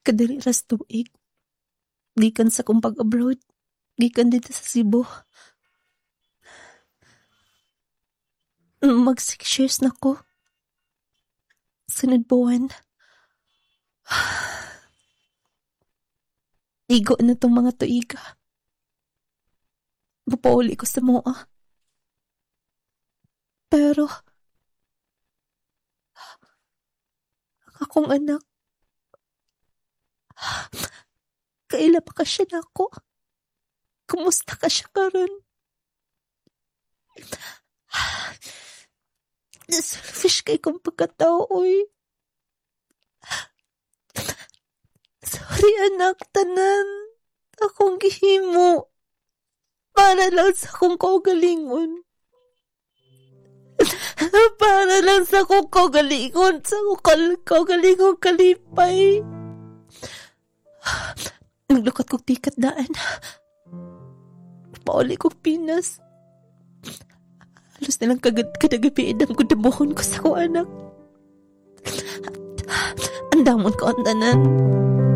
Kadiri ras tuig. Gikan sa kong pag-abroad. Gikan dito sa Cebu. Mag 6 years na ko. Sunod buwan. Igo na tong mga tuiga. Mapauli ko sa moa. Pero, akong anak, kaila pa ka siya na ako. Kumusta ka siya karon? Selfish kay kong pagkatao, oy. Sorry anak, tanan. Akong gihimo. Para lang sa akong kaugalingon. Para lang sa akong kaugalingon. Sa akong kaugalingon kalipay. Naglukot kong tikat daan. Pauli kong Pinas. Halos nilang kadagapiin ang kudabuhon ko sa akong anak. Andamon ko ang tanan.